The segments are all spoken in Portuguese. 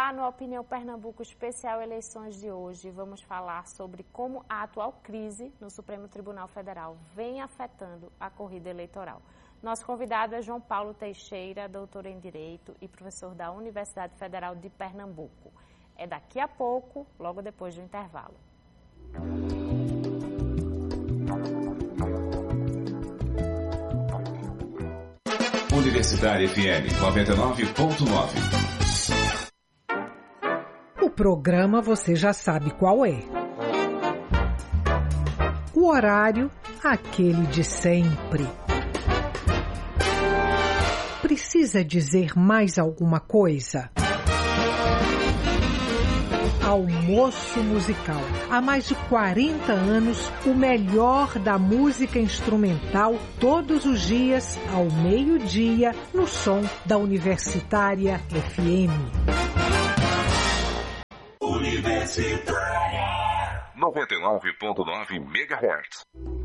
lá no Opinião Pernambuco Especial Eleições de hoje, vamos falar sobre como a atual crise no Supremo Tribunal Federal vem afetando a corrida eleitoral. Nosso convidado é João Paulo Teixeira, doutor em Direito e professor da Universidade Federal de Pernambuco. É daqui a pouco, logo depois do intervalo. Universitária FM 99.9. O programa você já sabe qual é. O horário, aquele de sempre. Precisa dizer mais alguma coisa? Almoço Musical. Há mais de 40 anos, o melhor da música instrumental, todos os dias, ao meio-dia, no som da Universitária FM. Universitária 99.9 MHz.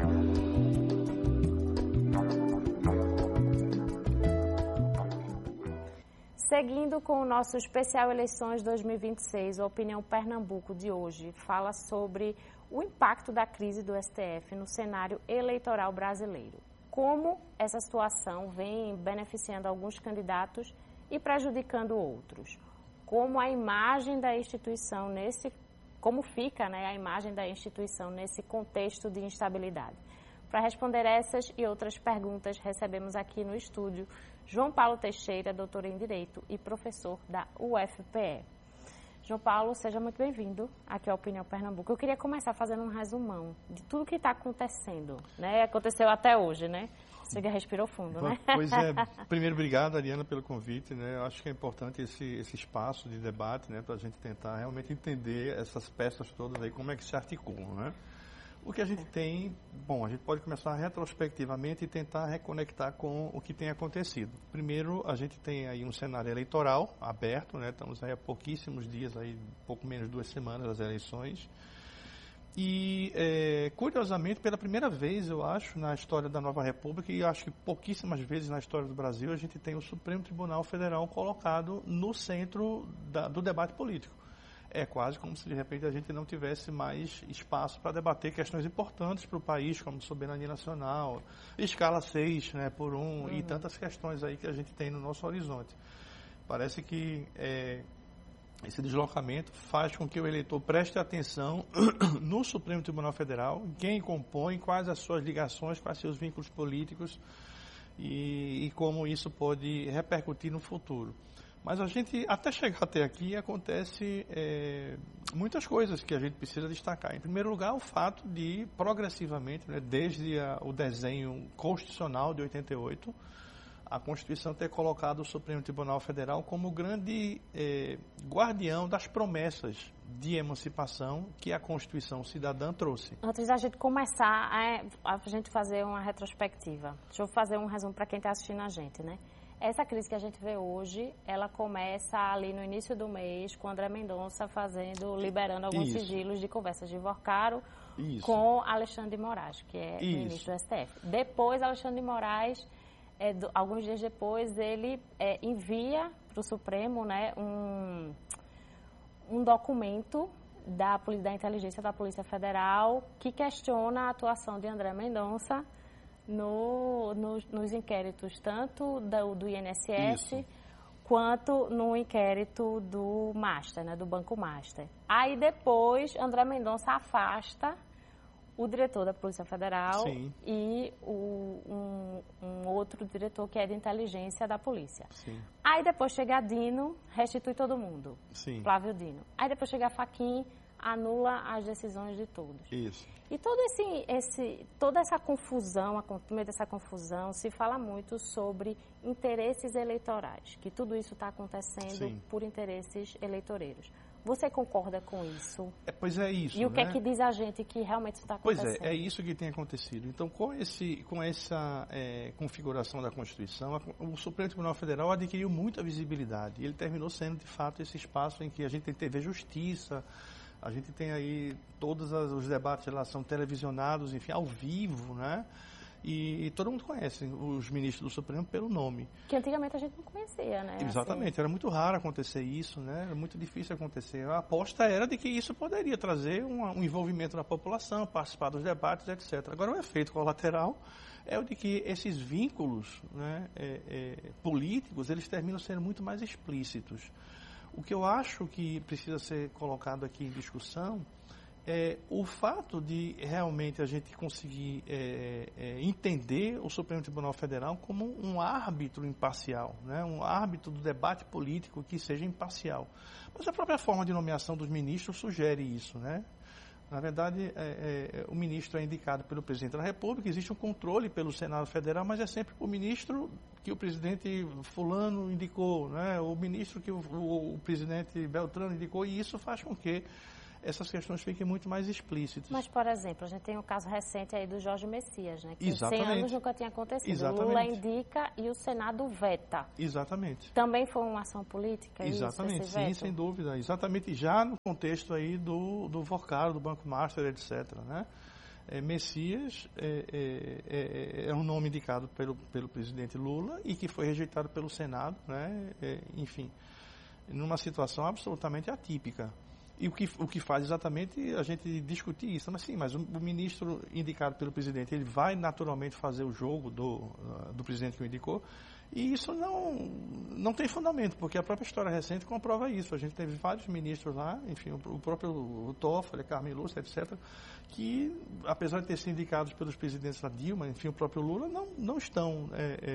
Seguindo com o nosso especial Eleições 2026, a Opinião Pernambuco de hoje fala sobre o impacto da crise do STF no cenário eleitoral brasileiro. Como essa situação vem beneficiando alguns candidatos e prejudicando outros. Como a imagem da instituição como fica, né, a imagem da instituição nesse contexto de instabilidade. Para responder essas e outras perguntas, recebemos aqui no estúdio João Paulo Teixeira, doutor em Direito e professor da UFPE. João Paulo, seja muito bem-vindo aqui ao Opinião Pernambuco. Eu queria começar fazendo um resumão de tudo que está acontecendo, né? Aconteceu até hoje, né? Você respirou fundo, né? Pois é. Primeiro, obrigado, Ariana, pelo convite, né? Eu acho que é importante esse espaço de debate, né? Para a gente tentar realmente entender essas peças todas aí, como é que se articulam, né? O que a gente tem, bom, a gente pode começar retrospectivamente e tentar reconectar com o que tem acontecido. Primeiro, a gente tem aí um cenário eleitoral aberto, né? Estamos aí há pouquíssimos dias, aí, pouco menos de 2 semanas das eleições. E, curiosamente, pela primeira vez, eu acho, na história da Nova República, e acho que pouquíssimas vezes na história do Brasil, a gente tem o Supremo Tribunal Federal colocado no centro do debate político. É quase como se, de repente, a gente não tivesse mais espaço para debater questões importantes para o país, como soberania nacional, escala 6, né, por 1, e tantas questões aí que a gente tem no nosso horizonte. Parece que esse deslocamento faz com que o eleitor preste atenção no Supremo Tribunal Federal, quem compõe, quais as suas ligações, quais seus vínculos políticos e como isso pode repercutir no futuro. Mas a gente, até chegar até aqui, acontece muitas coisas que a gente precisa destacar. Em primeiro lugar, o fato de, progressivamente, né, desde o desenho constitucional de 88, a Constituição ter colocado o Supremo Tribunal Federal como grande guardião das promessas de emancipação que a Constituição Cidadã trouxe. Antes da gente começar a gente fazer uma retrospectiva, deixa eu fazer um resumo para quem está assistindo a gente, né? Essa crise que a gente vê hoje, ela começa ali no início do mês, com André Mendonça liberando alguns sigilos de conversas de Vorcaro com Alexandre de Moraes, que é o ministro do STF. Depois, Alexandre de Moraes, alguns dias depois, ele envia para o Supremo, né, um documento da inteligência da Polícia Federal que questiona a atuação de André Mendonça nos inquéritos tanto do INSS quanto no inquérito do Master, né, do Banco Master. Aí depois André Mendonça afasta o diretor da Polícia Federal e um outro diretor que é de inteligência da polícia. Aí depois chega Dino, restitui todo mundo. Flávio Dino. Aí depois chega Fachin, anula as decisões de todos. E toda essa confusão, no meio dessa confusão, se fala muito sobre interesses eleitorais, que tudo isso está acontecendo por interesses eleitoreiros. Você concorda com isso? Pois é isso. E o que é que diz a gente que realmente isso está acontecendo? Pois é isso que tem acontecido. Então, com essa configuração da Constituição, o Supremo Tribunal Federal adquiriu muita visibilidade. E ele terminou sendo, de fato, esse espaço em que a gente tem TV Justiça, a gente tem aí todos os debates, eles são televisionados, enfim, ao vivo, né? E todo mundo conhece os ministros do Supremo pelo nome. Que antigamente a gente não conhecia, né? Exatamente, assim. Era muito raro acontecer isso, né? Era muito difícil acontecer. A aposta era de que isso poderia trazer um envolvimento da população, participar dos debates, etc. Agora, o efeito colateral é o de que esses vínculos, né, políticos, eles terminam sendo muito mais explícitos. O que eu acho que precisa ser colocado aqui em discussão é o fato de realmente a gente conseguir entender o Supremo Tribunal Federal como um árbitro imparcial, né? Um árbitro do debate político que seja imparcial. Mas a própria forma de nomeação dos ministros sugere isso, né? Na verdade, o ministro é indicado pelo presidente da República, existe um controle pelo Senado Federal, mas é sempre o ministro que o presidente fulano indicou, né? O ministro que o presidente Beltrano indicou, e isso faz com que essas questões fiquem muito mais explícitas. Mas, por exemplo, a gente tem um caso recente aí do Jorge Messias, né? Que Exatamente. 100 anos nunca tinha acontecido. Exatamente. Lula indica e o Senado veta. Exatamente. Também foi uma ação política? Exatamente, isso, sim, sem dúvida. Exatamente, já no contexto aí do Vorcaro, do Banco Master, etc., né? Messias é um nome indicado pelo presidente Lula e que foi rejeitado pelo Senado, né? Enfim, numa situação absolutamente atípica. E o que faz exatamente a gente discutir isso. Mas sim, mas o ministro indicado pelo presidente, ele vai naturalmente fazer o jogo do presidente que o indicou, e isso não tem fundamento, porque a própria história recente comprova isso. A gente teve vários ministros lá, enfim, o próprio Toffoli, Carmen Lúcia, etc., que, apesar de ter sido indicados pelos presidentes da Dilma, enfim, o próprio Lula, não estão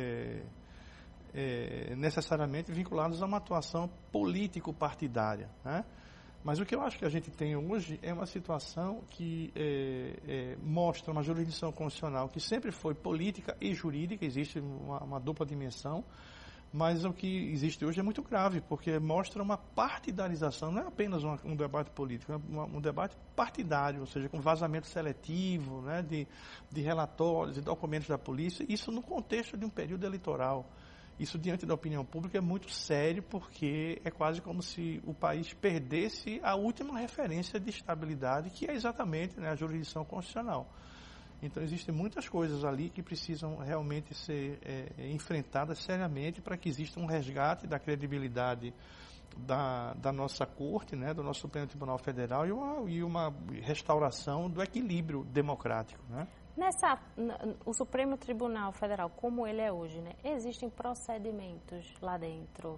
necessariamente vinculados a uma atuação político-partidária, né? Mas o que eu acho que a gente tem hoje é uma situação que mostra uma jurisdição constitucional que sempre foi política e jurídica, existe uma dupla dimensão, mas o que existe hoje é muito grave, porque mostra uma partidarização, não é apenas um debate político, é um debate partidário, ou seja, com vazamento seletivo, né, de relatórios e documentos da polícia, isso no contexto de um período eleitoral. Isso, diante da opinião pública, é muito sério, porque é quase como se o país perdesse a última referência de estabilidade, que é exatamente, né, a jurisdição constitucional. Então, existem muitas coisas ali que precisam realmente ser enfrentadas seriamente para que exista um resgate da credibilidade da nossa Corte, né, do nosso Supremo Tribunal Federal e uma restauração do equilíbrio democrático, né? O Supremo Tribunal Federal, como ele é hoje, né, existem procedimentos lá dentro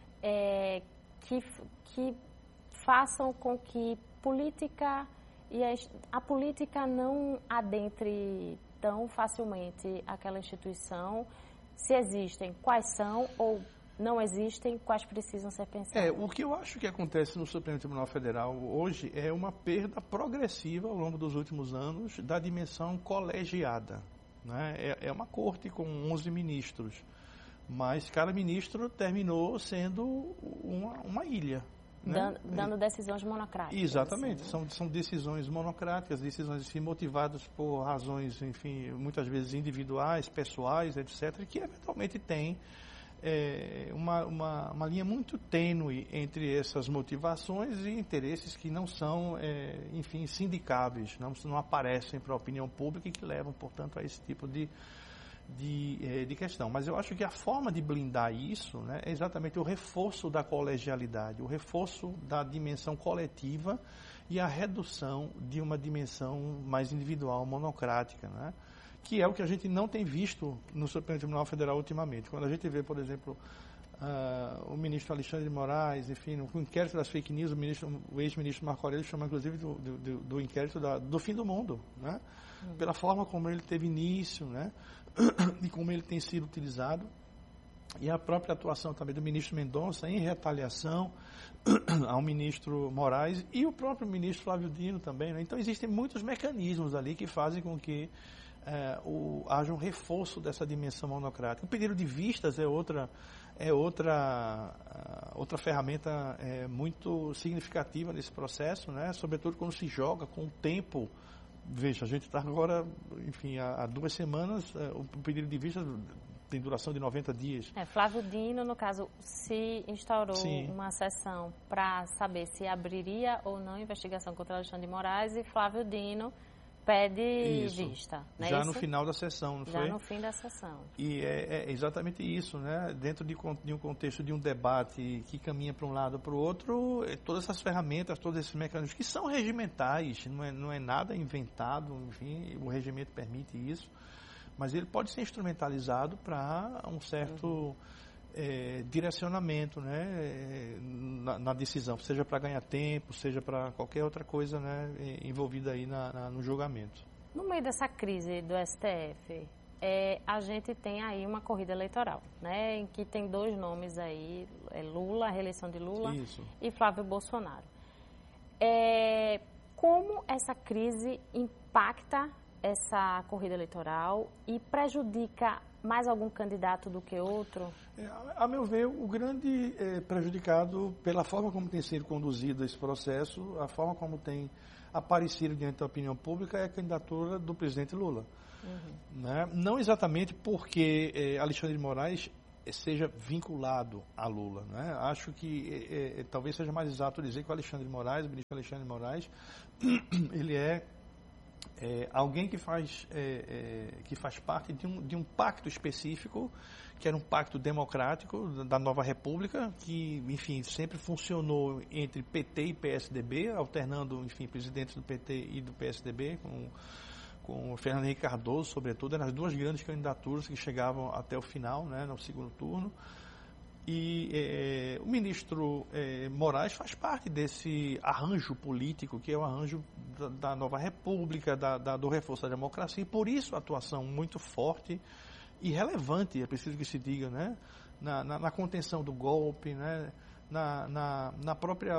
que façam com que a política não adentre tão facilmente aquela instituição. Se existem, quais são, ou não existem, quais precisam ser pensados? O que eu acho que acontece no Supremo Tribunal Federal hoje é uma perda progressiva ao longo dos últimos anos da dimensão colegiada, né? É uma corte com 11 ministros, mas cada ministro terminou sendo uma ilha, né? Dando decisões monocráticas. Exatamente, assim. São decisões monocráticas, decisões assim, motivadas por razões, enfim, muitas vezes individuais, pessoais, etc., que eventualmente têm uma linha muito tênue entre essas motivações e interesses que não são, enfim, sindicáveis, não aparecem para a opinião pública e que levam, portanto, a esse tipo de questão. Mas eu acho que a forma de blindar isso, né, é exatamente o reforço da colegialidade, o reforço da dimensão coletiva e a redução de uma dimensão mais individual, monocrática, né? Que é o que a gente não tem visto no Supremo Tribunal Federal ultimamente. Quando a gente vê, por exemplo, o ministro Alexandre de Moraes, enfim, no inquérito das fake news, o ex-ministro Marco Aurélio chama, inclusive, do inquérito do fim do mundo, né? Pela forma como ele teve início, né? E como ele tem sido utilizado. E a própria atuação também do ministro Mendonça em retaliação ao ministro Moraes e o próprio ministro Flávio Dino também, né? Então, existem muitos mecanismos ali que fazem com que haja um reforço dessa dimensão monocrática. O pedido de vistas é outra ferramenta muito significativa nesse processo, né? Sobretudo quando se joga com o tempo. Veja, a gente está agora, enfim, há 2 semanas, o pedido de vista tem duração de 90 dias. Flávio Dino, no caso, se instaurou Sim. uma sessão para saber se abriria ou não investigação contra Alexandre de Moraes, e Flávio Dino pede vista. Né? Já no final da sessão, não foi? Já no fim da sessão. E é exatamente isso, né? Dentro de um contexto de um debate que caminha para um lado ou para o outro, todas essas ferramentas, todos esses mecanismos que são regimentais, não é nada inventado, enfim, o regimento permite isso, mas ele pode ser instrumentalizado para um certo direcionamento, né? Na decisão, seja para ganhar tempo, seja para qualquer outra coisa, né? Envolvida aí no julgamento. No meio dessa crise do STF, a gente tem aí uma corrida eleitoral, né, em que tem dois nomes aí, Lula, a reeleição de Lula, Isso. E Flávio Bolsonaro. Como essa crise impacta essa corrida eleitoral e prejudica mais algum candidato do que outro? A meu ver, o grande prejudicado pela forma como tem sido conduzido esse processo, a forma como tem aparecido diante da opinião pública é a candidatura do presidente Lula. Né? Não exatamente porque Alexandre de Moraes seja vinculado a Lula. Né? Acho que talvez seja mais exato dizer que o Alexandre de Moraes, o ministro Alexandre de Moraes, ele é alguém que faz parte de um pacto específico, que era um pacto democrático da Nova República, que, enfim, sempre funcionou entre PT e PSDB, alternando, enfim, presidentes do PT e do PSDB, com o Fernando Henrique Cardoso, sobretudo, eram as duas grandes candidaturas que chegavam até o final, né, no segundo turno. E o ministro Moraes faz parte desse arranjo político, que é o arranjo da Nova República, do reforço da democracia, e por isso a atuação muito forte e relevante, é preciso que se diga, né, na contenção do golpe, né, na própria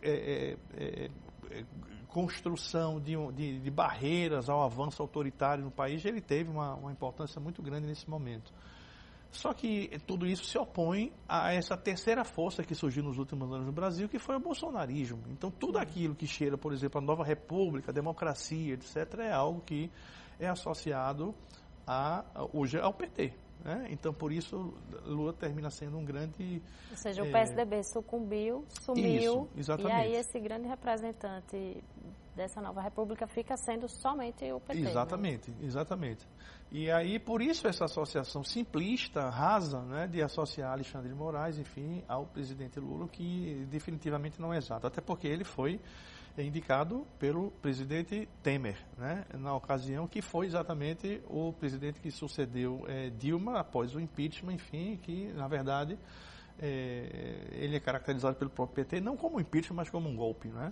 construção de barreiras ao avanço autoritário no país. Ele teve uma importância muito grande nesse momento. Só que tudo isso se opõe a essa terceira força que surgiu nos últimos anos no Brasil, que foi o bolsonarismo. Então, tudo aquilo que cheira, por exemplo, a Nova República, a democracia, etc., é algo que é associado hoje ao PT. Né? Então, por isso, Lula termina sendo um grande... Ou seja, o PSDB sumiu, isso, exatamente. E aí esse grande representante dessa Nova República fica sendo somente o PT. Exatamente, né? Exatamente. E aí, por isso, essa associação simplista, rasa, né, de associar Alexandre de Moraes, enfim, ao presidente Lula, que definitivamente não é exato. Até porque ele foi indicado pelo presidente Temer, né, na ocasião que foi exatamente o presidente que sucedeu Dilma após o impeachment, enfim, que, na verdade, ele é caracterizado pelo próprio PT, não como um impeachment, mas como um golpe, né?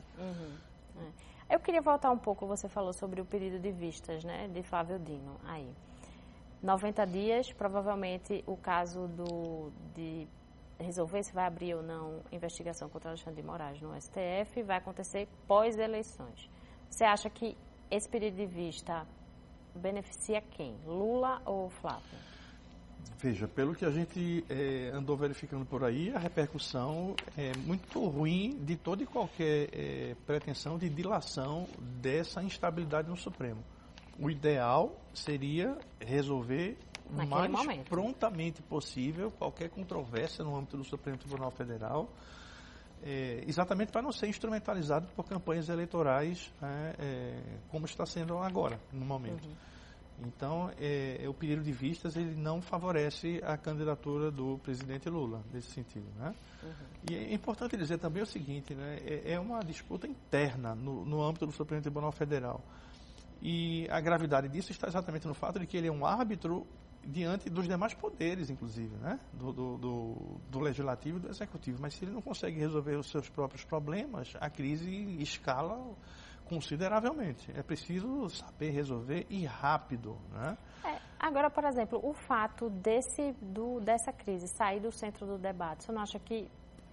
Eu queria voltar um pouco, você falou sobre o pedido de vistas, né, de Flávio Dino, aí. 90 dias, provavelmente o caso de resolver se vai abrir ou não investigação contra Alexandre de Moraes no STF vai acontecer pós-eleições. Você acha que esse pedido de vista beneficia quem? Lula ou Flávio? Veja, pelo que a gente andou verificando por aí, a repercussão é muito ruim de toda e qualquer pretensão de dilação dessa instabilidade no Supremo. O ideal seria resolver o mais prontamente possível qualquer controvérsia no âmbito do Supremo Tribunal Federal, exatamente para não ser instrumentalizado por campanhas eleitorais, como está sendo agora, no momento. Então, o pedido de vistas ele não favorece a candidatura do presidente Lula, nesse sentido. Né? E é importante dizer também o seguinte, né? É uma disputa interna no âmbito do Supremo Tribunal Federal. E a gravidade disso está exatamente no fato de que ele é um árbitro diante dos demais poderes, inclusive, né? do Legislativo e do Executivo. Mas se ele não consegue resolver os seus próprios problemas, a crise escala consideravelmente. É preciso saber resolver e rápido, né? Agora, por exemplo, o fato dessa crise sair do centro do debate, você não acha que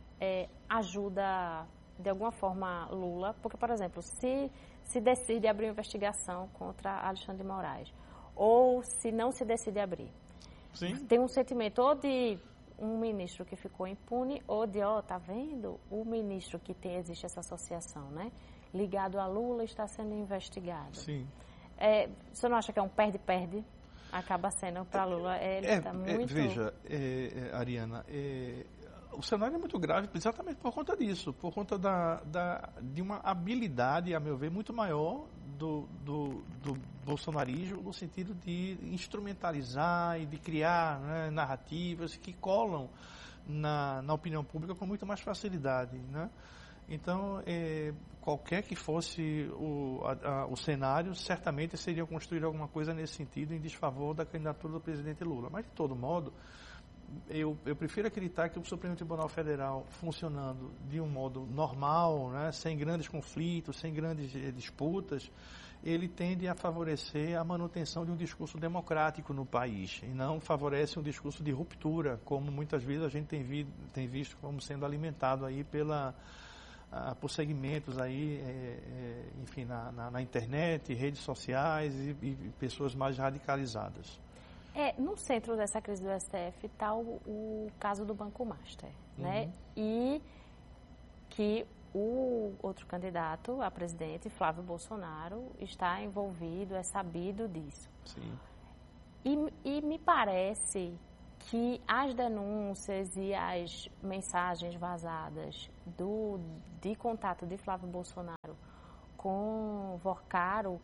ajuda de alguma forma Lula? Porque, por exemplo, se decide abrir uma investigação contra Alexandre de Moraes, ou se não se decide abrir, Sim. Tem um sentimento ou de um ministro que ficou impune, ou de, tá vendo? O ministro que existe essa associação, né? Ligado a Lula está sendo investigado. Sim. Você não acha que é um perde-perde? Acaba sendo para Lula. Tá muito... Veja, Ariana, o cenário é muito grave exatamente por conta disso, por conta de uma habilidade, a meu ver, muito maior do bolsonarismo no sentido de instrumentalizar e de criar, né, narrativas que colam na opinião pública com muito mais facilidade, né? Então, qualquer que fosse o cenário, certamente seria construir alguma coisa nesse sentido em desfavor da candidatura do presidente Lula. Mas, de todo modo, eu prefiro acreditar que o Supremo Tribunal Federal, funcionando de um modo normal, né, sem grandes conflitos, sem grandes disputas, ele tende a favorecer a manutenção de um discurso democrático no país e não favorece um discurso de ruptura, como muitas vezes a gente tem visto como sendo alimentado aí por segmentos aí, enfim, na internet, redes sociais e pessoas mais radicalizadas. No centro dessa crise do STF está o caso do Banco Master, né? E que o outro candidato a presidente, Flávio Bolsonaro, está envolvido, é sabido disso. Sim. E me parece que as denúncias e as mensagens vazadas de contato de Flávio Bolsonaro com Vorcaro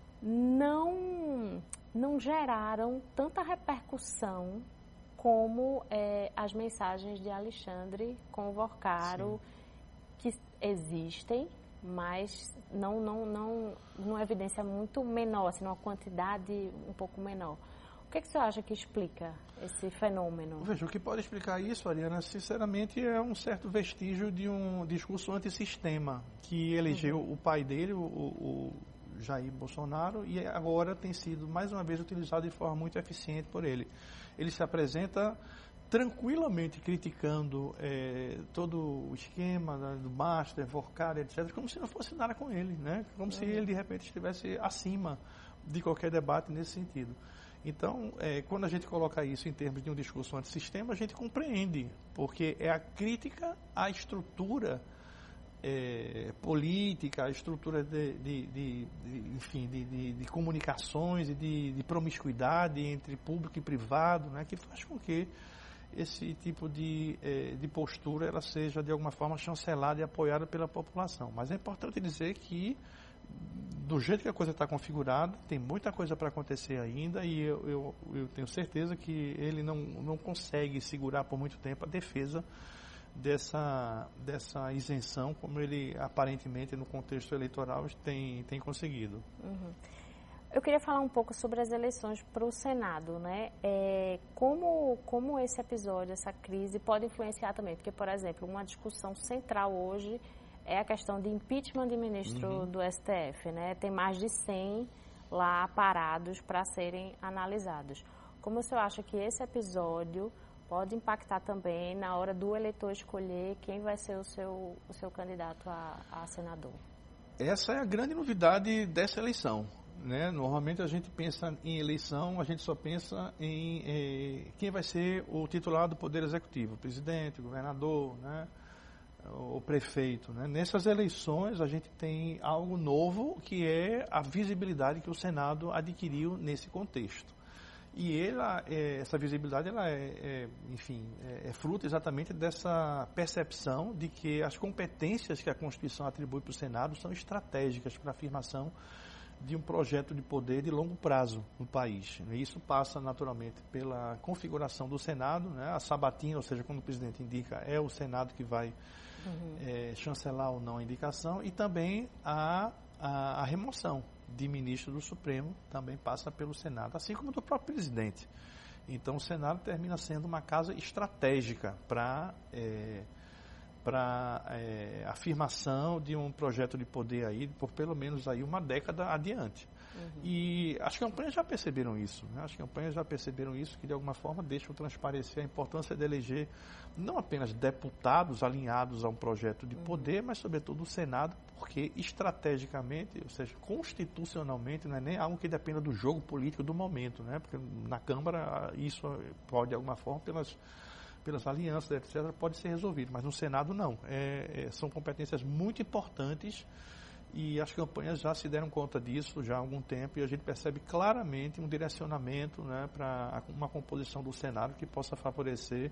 não geraram tanta repercussão como as mensagens de Alexandre com Vorcaro, que existem, mas numa evidência muito menor, assim, numa quantidade um pouco menor. O que você acha que explica esse fenômeno? Veja, o que pode explicar isso, Ariana, sinceramente, é um certo vestígio de um discurso antissistema que elegeu o pai dele, o Jair Bolsonaro, e agora tem sido, mais uma vez, utilizado de forma muito eficiente por ele. Ele se apresenta tranquilamente criticando todo o esquema do Master, Vorcaro, etc., como se não fosse nada com ele, né? Como se ele, de repente, estivesse acima de qualquer debate nesse sentido. Então, quando a gente coloca isso em termos de um discurso antissistema, a gente compreende, porque é a crítica à estrutura política, a estrutura de comunicações e de promiscuidade entre público e privado, né, que faz com que esse tipo de postura ela seja, de alguma forma, chancelada e apoiada pela população. Mas é importante dizer que, do jeito que a coisa está configurada, tem muita coisa para acontecer ainda e eu tenho certeza que ele não consegue segurar por muito tempo a defesa dessa isenção, como ele aparentemente no contexto eleitoral tem conseguido. Eu queria falar um pouco sobre as eleições para o Senado, né? Como esse episódio, essa crise pode influenciar também, porque, por exemplo, uma discussão central hoje é a questão de impeachment de ministro do STF, né? Tem mais de 100 lá parados para serem analisados. Como o senhor acha que esse episódio pode impactar também na hora do eleitor escolher quem vai ser o seu candidato a senador? Essa é a grande novidade dessa eleição, né? Normalmente a gente pensa em eleição, a gente só pensa em quem vai ser o titular do Poder Executivo, o presidente, o governador, né? O prefeito, né? Nessas eleições a gente tem algo novo, que é a visibilidade que o Senado adquiriu nesse contexto. E essa visibilidade é fruto exatamente dessa percepção de que as competências que a Constituição atribui para o Senado são estratégicas para a afirmação de um projeto de poder de longo prazo no país. E isso passa naturalmente pela configuração do Senado, né? A sabatina, ou seja, quando o presidente indica, é o Senado que vai chancelar ou não a indicação, e também a remoção de ministro do Supremo também passa pelo Senado, assim como do próprio presidente. Então o Senado termina sendo uma casa estratégica para afirmação de um projeto de poder aí por pelo menos aí uma década adiante. E as campanhas já perceberam isso, né? As campanhas já perceberam isso, que de alguma forma deixam transparecer a importância de eleger não apenas deputados alinhados a um projeto de poder, mas sobretudo o Senado, porque estrategicamente, ou seja, constitucionalmente, não é nem algo que dependa do jogo político do momento, né? Porque na Câmara isso pode de alguma forma pelas alianças, etc., pode ser resolvido, mas no Senado não. São competências muito importantes e as campanhas já se deram conta disso já há algum tempo e a gente percebe claramente um direcionamento, né, para uma composição do Senado que possa favorecer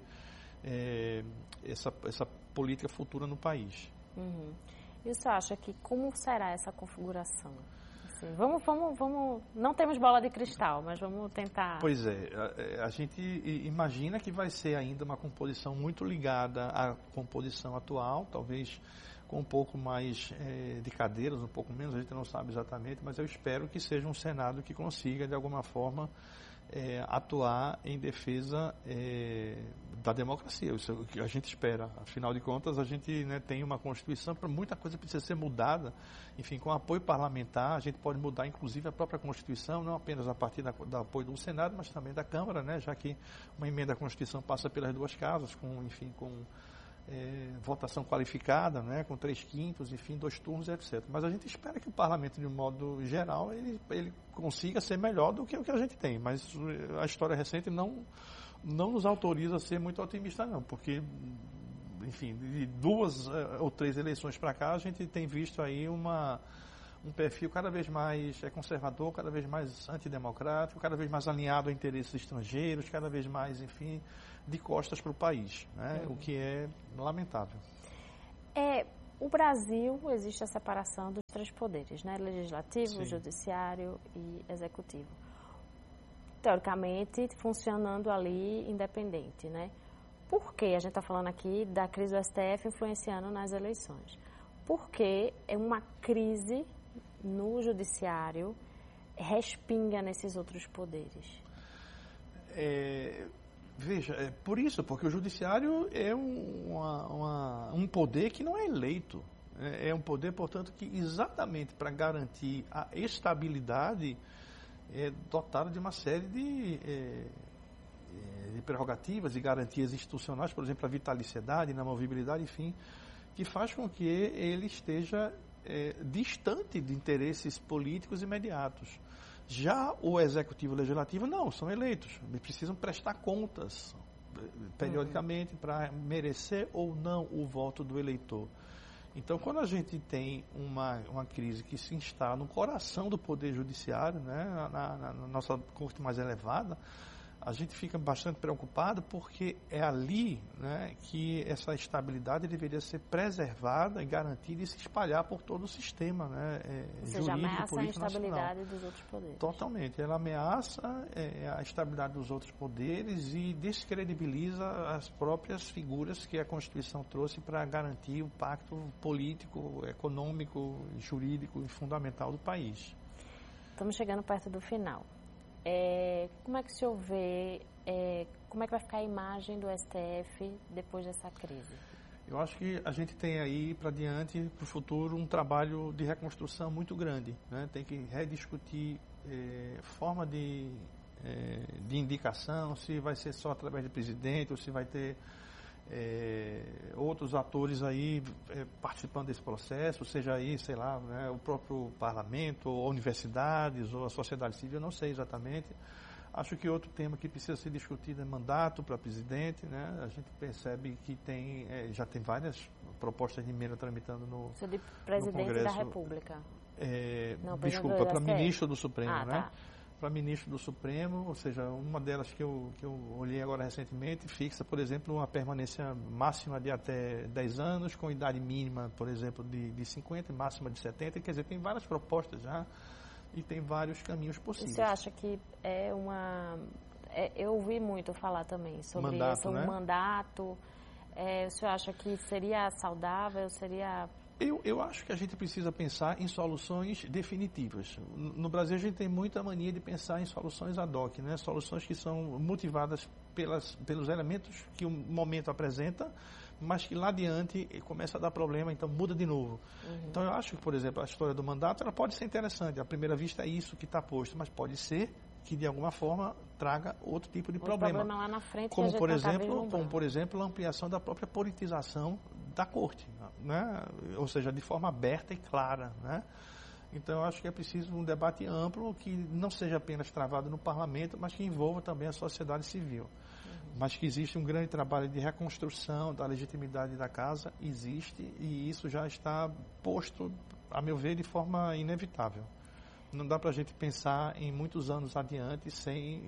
essa política futura no país. E você acha que como será essa configuração? Sim. Vamos, não temos bola de cristal, mas vamos tentar. Pois é, a gente imagina que vai ser ainda uma composição muito ligada à composição atual, talvez com um pouco mais de cadeiras, um pouco menos, a gente não sabe exatamente, mas eu espero que seja um Senado que consiga, de alguma forma, atuar em defesa da democracia. Isso é o que a gente espera. Afinal de contas, a gente, né, tem uma Constituição, muita coisa precisa ser mudada. Enfim, com apoio parlamentar, a gente pode mudar, inclusive, a própria Constituição, não apenas a partir do apoio do Senado, mas também da Câmara, né, já que uma emenda à Constituição passa pelas duas casas, com votação qualificada, né, com 3/5, enfim, 2 turnos, etc. Mas a gente espera que o parlamento, de um modo geral, ele consiga ser melhor do que o que a gente tem. Mas a história recente não nos autoriza a ser muito otimista, não, porque, enfim, de 2 ou 3 eleições para cá, a gente tem visto aí um perfil cada vez mais conservador, cada vez mais antidemocrático, cada vez mais alinhado a interesses estrangeiros, cada vez mais, enfim, de costas para o país, né? O que é lamentável. O Brasil, existe a separação dos 3 poderes, né? Legislativo, Sim. Judiciário e Executivo. Teoricamente, funcionando ali independente, né? Por que a gente está falando aqui da crise do STF influenciando nas eleições? Porque é uma crise no Judiciário respinga nesses outros poderes. Veja, por isso, porque o Judiciário é um poder que não é eleito. É um poder, portanto, que exatamente para garantir a estabilidade é dotado de uma série de prerrogativas e garantias institucionais, por exemplo, a vitaliciedade, inamovibilidade, enfim, que faz com que ele esteja distante de interesses políticos imediatos. Já o Executivo e o Legislativo, não, são eleitos. Eles precisam prestar contas periodicamente para merecer ou não o voto do eleitor. Então, quando a gente tem uma crise que se instala no coração do Poder Judiciário, né, na nossa corte mais elevada, a gente fica bastante preocupado porque é ali, né, que essa estabilidade deveria ser preservada e garantida e se espalhar por todo o sistema, né, Ou seja, jurídico, ameaça político, a estabilidade nacional. dos outros poderes. Totalmente. Ela ameaça a estabilidade dos outros poderes e descredibiliza as próprias figuras que a Constituição trouxe para garantir o pacto político, econômico, jurídico e fundamental do país. Estamos chegando perto do final. Como é que o senhor vê, como é que vai ficar a imagem do STF depois dessa crise? Eu acho que a gente tem aí para diante, para o futuro, um trabalho de reconstrução muito grande, né? Tem que rediscutir forma de indicação, se vai ser só através de presidente ou se vai ter outros atores aí participando desse processo, seja aí, sei lá, né, o próprio parlamento, ou universidades, ou a sociedade civil, não sei exatamente. Acho que outro tema que precisa ser discutido é mandato para presidente, né? A gente percebe que já tem várias propostas de emenda tramitando no Isso de presidente Congresso, da República. Desculpa, para ministro do Supremo, né? Tá. Para ministro do Supremo, ou seja, uma delas que eu olhei agora recentemente, fixa, por exemplo, uma permanência máxima de até 10 anos, com idade mínima, por exemplo, de 50, máxima de 70, quer dizer, tem várias propostas já e tem vários caminhos possíveis. Você acha que é uma... eu ouvi muito falar também sobre mandato, isso, né? um mandato. O senhor acha que seria saudável, seria... Eu acho que a gente precisa pensar em soluções definitivas. No Brasil, a gente tem muita mania de pensar em soluções ad hoc, né? Soluções que são motivadas pelos elementos que o momento apresenta, mas que lá adiante começa a dar problema, então muda de novo. Então, eu acho que, por exemplo, a história do mandato ela pode ser interessante. À primeira vista, é isso que está posto, mas pode ser que, de alguma forma, traga outro tipo de problema. Lá na frente como, que a por gente exemplo, a ampliação da própria politização da corte, né? Ou seja, de forma aberta e clara, né? Então, eu acho que é preciso um debate amplo que não seja apenas travado no parlamento, mas que envolva também a sociedade civil. Mas que existe um grande trabalho de reconstrução da legitimidade da casa, existe, e isso já está posto, a meu ver, de forma inevitável. Não dá para a gente pensar em muitos anos adiante sem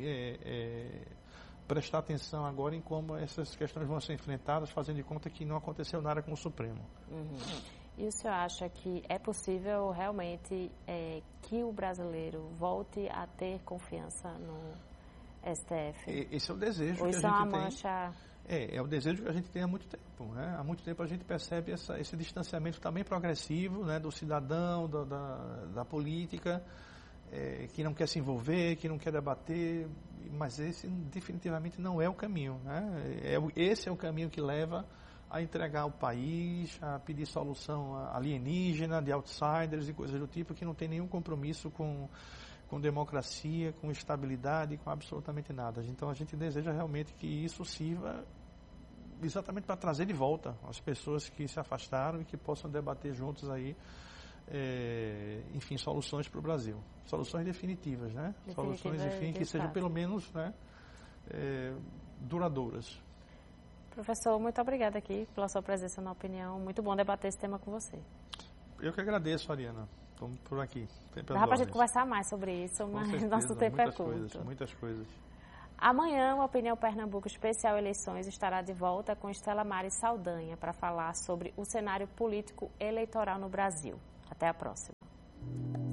prestar atenção agora em como essas questões vão ser enfrentadas, fazendo de conta que não aconteceu nada com o Supremo. E o senhor acha que é possível realmente que o brasileiro volte a ter confiança no STF? Esse é o desejo Ou que a isso é uma gente tem. mancha... É o desejo que a gente tem há muito tempo. Né? Há muito tempo a gente percebe esse distanciamento também progressivo, né, do cidadão, da política, que não quer se envolver, que não quer debater, mas esse definitivamente não é o caminho. Né? Esse é o caminho que leva a entregar o país, a pedir solução alienígena, de outsiders e coisas do tipo, que não tem nenhum compromisso com democracia, com estabilidade, com absolutamente nada. Então a gente deseja realmente que isso sirva exatamente para trazer de volta as pessoas que se afastaram e que possam debater juntos aí, enfim, soluções para o Brasil. Soluções definitivas, né? Soluções, enfim, que sejam pelo menos, né, duradouras. Professor, muito obrigada aqui pela sua presença na opinião. Muito bom debater esse tema com você. Eu que agradeço, Ariana. Estamos por aqui. Dá para a gente conversar mais sobre isso, mas certeza, nosso tempo é curto. Muitas coisas. Amanhã, o Opinião Pernambuco Especial Eleições estará de volta com Estela Mari Saldanha para falar sobre o cenário político eleitoral no Brasil. Até a próxima.